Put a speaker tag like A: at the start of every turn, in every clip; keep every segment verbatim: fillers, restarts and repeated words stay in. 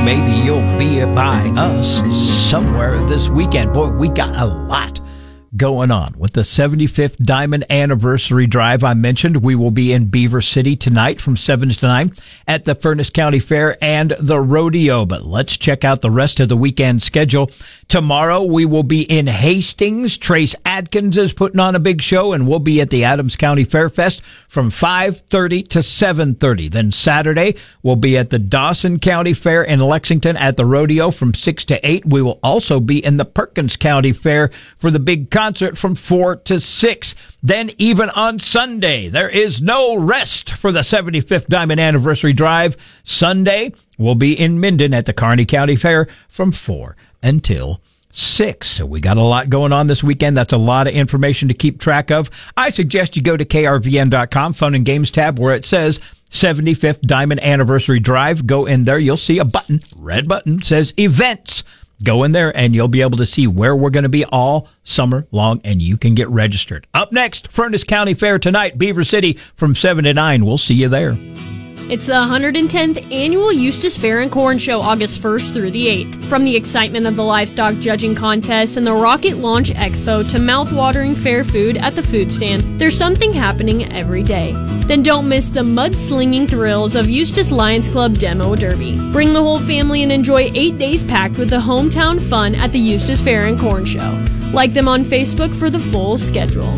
A: maybe you'll be by us somewhere this weekend. Boy, we got a lot going on with the seventy-fifth Diamond Anniversary Drive. I mentioned we will be in Beaver City tonight from seven to nine at the Furnace County Fair and the rodeo. But let's check out the rest of the weekend schedule. Tomorrow we will be in Hastings. Trace Adkins is putting on a big show, and we'll be at the Adams County Fair Fest from five thirty to seven thirty. Then Saturday we'll be at the Dawson County Fair in Lexington at the rodeo from six to eight. We will also be in the Perkins County Fair for the big concert from four to six. Then even on Sunday, there is no rest for the seventy-fifth Diamond Anniversary Drive. Sunday, we'll be in Minden at the Kearney County Fair from four until six. So we got a lot going on this weekend. That's a lot of information to keep track of. I suggest you go to K R V N dot com, Fun and Games tab, where it says seventy-fifth Diamond Anniversary Drive. Go in there. You'll see a button, red button, says Events. Go in there and you'll be able to see where we're going to be all summer long, and you can get registered. Up next, Furnace County Fair tonight, Beaver City from seven to nine. We'll see you there.
B: It's the one hundred tenth Annual Eustis Fair and Corn Show, August first through the eighth. From the excitement of the livestock judging contest and the Rocket Launch Expo to mouth-watering fair food at the food stand, there's something happening every day. Then don't miss the mud-slinging thrills of Eustis Lions Club Demo Derby. Bring the whole family and enjoy eight days packed with the hometown fun at the Eustis Fair and Corn Show. Like them on Facebook for the full schedule.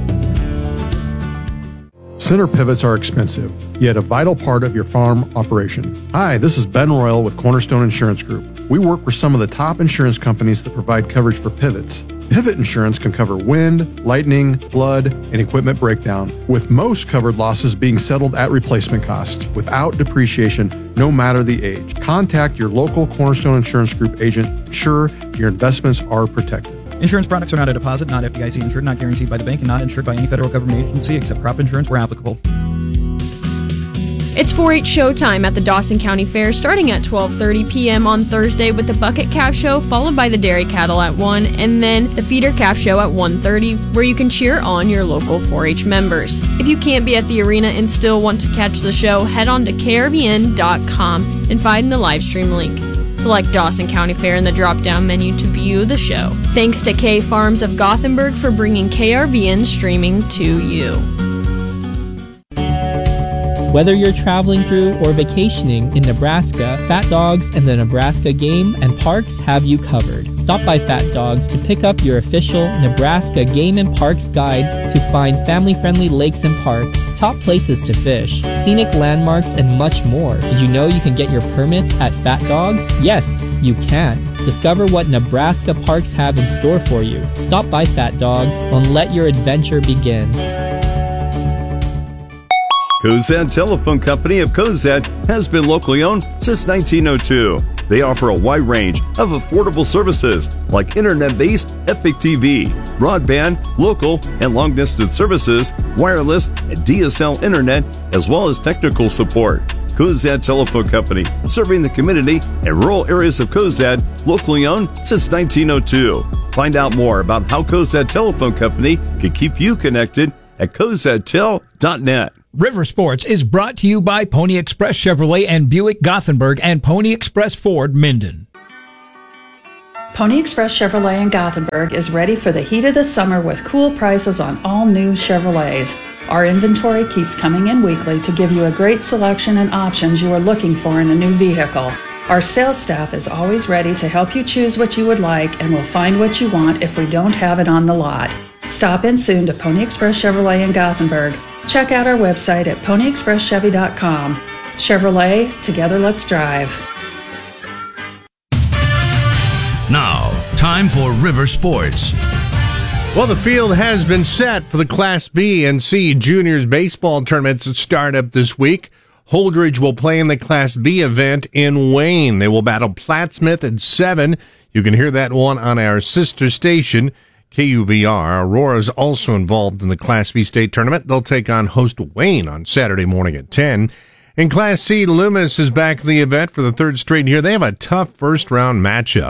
C: Center pivots are expensive, yet a vital part of your farm operation. Hi, this is Ben Royal with Cornerstone Insurance Group. We work with some of the top insurance companies that provide coverage for pivots. Pivot insurance can cover wind, lightning, flood, and equipment breakdown, with most covered losses being settled at replacement cost, without depreciation, no matter the age. Contact your local Cornerstone Insurance Group agent to ensure your investments are protected.
D: Insurance products are not a deposit, not F D I C insured, not guaranteed by the bank, and not insured by any federal government agency except crop insurance where applicable.
B: It's four H showtime at the Dawson County Fair starting at twelve thirty p.m. on Thursday with the Bucket Calf Show, followed by the Dairy Cattle at one, and then the Feeder Calf Show at one thirty, where you can cheer on your local four H members. If you can't be at the arena and still want to catch the show, head on to K R V N dot com and find the live stream link. Select Dawson County Fair in the drop-down menu to view the show. Thanks to K Farms of Gothenburg for bringing K R V N streaming to you.
E: Whether you're traveling through or vacationing in Nebraska, Fat Dogs and the Nebraska Game and Parks have you covered. Stop by Fat Dogs to pick up your official Nebraska Game and Parks guides to find family-friendly lakes and parks, top places to fish, scenic landmarks, and much more. Did you know you can get your permits at Fat Dogs? Yes, you can. Discover what Nebraska parks have in store for you. Stop by Fat Dogs and let your adventure begin.
F: Cozad Telephone Company of Cozad has been locally owned since nineteen oh two. They offer a wide range of affordable services like internet-based Epic T V, broadband, local and long-distance services, wireless and D S L internet, as well as technical support. Cozad Telephone Company, serving the community and rural areas of Cozad, locally owned since nineteen oh two. Find out more about how Cozad Telephone Company can keep you connected at cozad tel dot net.
A: River Sports is brought to you by Pony Express Chevrolet and Buick Gothenburg and Pony Express Ford Minden.
G: Pony Express Chevrolet in Gothenburg is ready for the heat of the summer with cool prices on all new Chevrolets. Our inventory keeps coming in weekly to give you a great selection and options you are looking for in a new vehicle. Our sales staff is always ready to help you choose what you would like and will find what you want if we don't have it on the lot. Stop in soon to Pony Express Chevrolet in Gothenburg. Check out our website at pony express chevy dot com. Chevrolet, together let's drive.
H: Now, time for River Sports.
I: Well, the field has been set for the Class B and C Juniors baseball tournaments that start up this week. Holdridge will play in the Class B event in Wayne. They will battle Plattsmouth at seven. You can hear that one on our sister station, K U V R. Aurora's also involved in the Class B state tournament. They'll take on host Wayne on Saturday morning at ten. In Class C, Loomis is back in the event for the third straight year. They have a tough first-round matchup.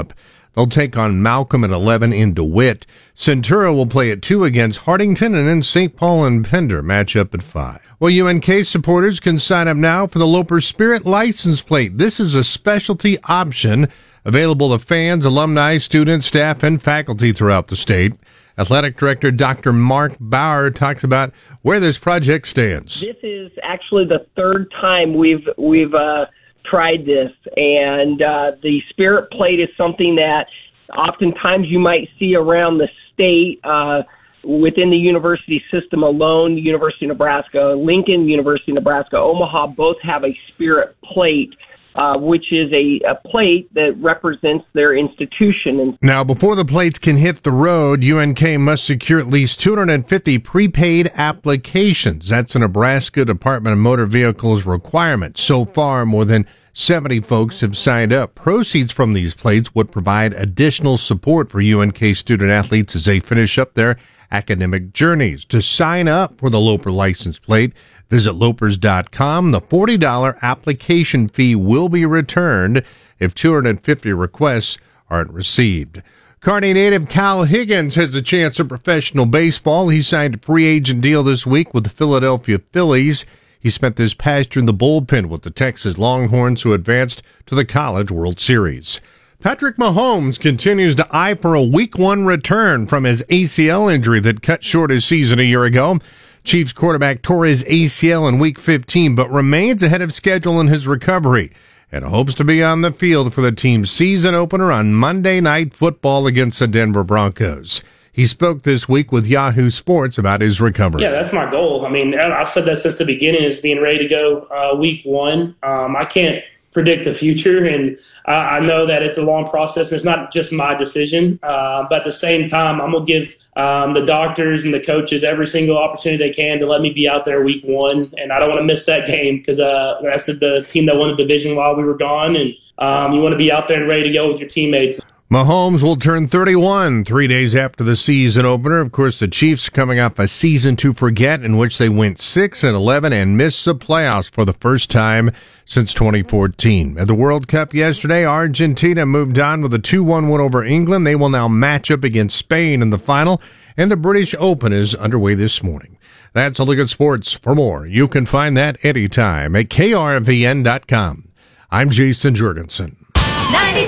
I: They'll take on Malcolm at eleven in DeWitt. Centura will play at two against Hardington, and then Saint Paul and Pender match up at five. Well, U N K supporters can sign up now for the Loper Spirit license plate. This is a specialty option available to fans, alumni, students, staff, and faculty throughout the state. Athletic Director Doctor Mark Bauer talks about where this project stands.
J: This is actually the third time we've we've uh, tried this, and uh, the Spirit Plate is something that oftentimes you might see around the state uh, within the university system alone. University of Nebraska, Lincoln, University of Nebraska, Omaha both have a Spirit Plate, Uh, which is a, a plate that represents their institution.
I: Now, before the plates can hit the road, U N K must secure at least two hundred fifty prepaid applications. That's a Nebraska Department of Motor Vehicles requirement. So far, more than seventy folks have signed up. Proceeds from these plates would provide additional support for U N K student athletes as they finish up their academic journeys. To sign up for the Loper license plate, visit lopers dot com. The forty dollars application fee will be returned if two hundred fifty requests aren't received. Kearney native Cal Higgins has a chance at professional baseball. He signed a free agent deal this week with the Philadelphia Phillies. He spent this past year in the bullpen with the Texas Longhorns, who advanced to the College World Series. Patrick Mahomes continues to eye for a week one return from his A C L injury that cut short his season a year ago. Chiefs quarterback tore his A C L in week fifteen, but remains ahead of schedule in his recovery and hopes to be on the field for the team's season opener on Monday Night Football against the Denver Broncos. He spoke this week with Yahoo Sports about his recovery.
K: Yeah, that's my goal. I mean, I've said that since the beginning, is being ready to go uh, week one. Um, I can't predict the future, and uh, I know that it's a long process. It's not just my decision, uh, but at the same time, I'm going to give um, the doctors and the coaches every single opportunity they can to let me be out there week one, and I don't want to miss that game because uh, that's the, the team that won the division while we were gone, and um, you want to be out there and ready to go with your teammates.
I: Mahomes will turn thirty-one three days after the season opener. Of course, the Chiefs coming off a season to forget in which they went six and eleven and missed the playoffs for the first time since twenty fourteen. At the World Cup yesterday, Argentina moved on with a two one win over England. They will now match up against Spain in the final, and the British Open is underway this morning. That's a look at sports. For more, you can find that anytime at K R V N dot com. I'm Jason Jorgensen.